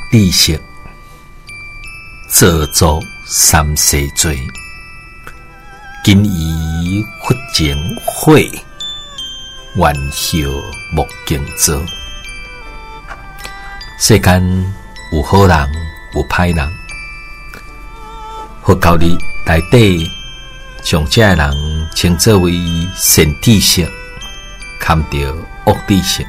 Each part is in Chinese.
知识，做作三世罪，今以佛前悔，愿后莫经做。世间有好人，有歹人。佛教里内底，将这人称作为善知识，堪着恶知识。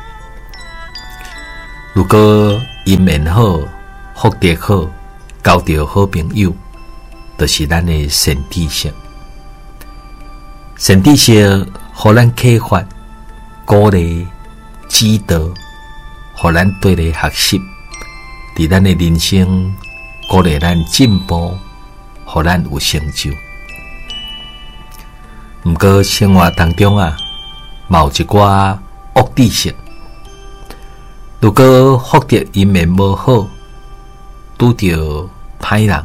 如果因缘好，福德好，交到好朋友，就是咱的善知识。善知识，互咱启发、鼓励、指导，互咱对咧学习，伫咱的人生鼓励咱进步，互咱有成就。毋过生活当中嘛有一寡恶知识。如果福德因缘无好，拄着歹人，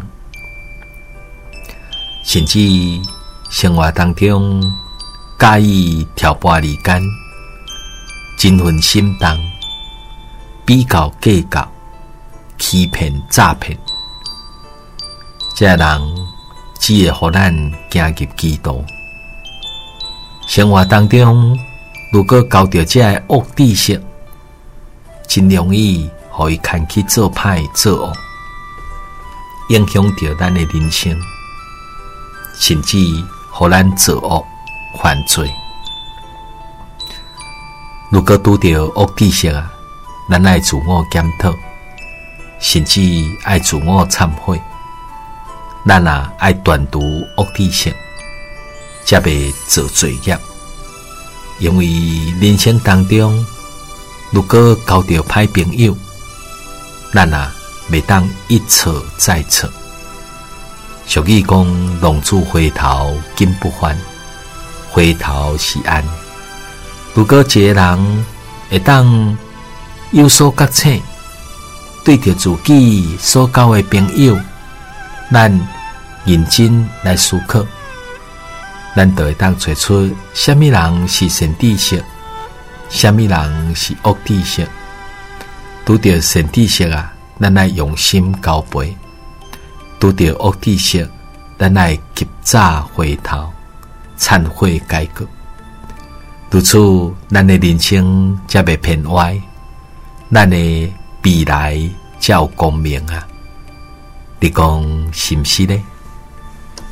甚至生活当中介意挑拨离间、嗔恨心重、比较计较、欺骗诈骗，这人只会互咱行入歧途。生活当中如果交到这个恶知识，真容易互伊牵去做歹做恶，影响到咱的人生，甚至互咱做恶犯罪。如果拄到恶知识咱爱自我检讨，甚至爱自我忏悔。咱爱断除恶知识，才袂做罪业。因为人生当中，如果交到歹朋友，咱袂当一错再错。俗语讲，浪子回头金不换，回头是岸。如果一个人会当有所觉醒，对着自己所交的朋友，咱认真来思考，咱就会当找出什么人是善知识，什么人是恶知识。拄到善知识咱爱用心交陪；拄到恶知识，咱爱及早回头，忏悔改过。如此，咱的人生才袂偏歪，咱的未来才有光明你讲是毋是呢？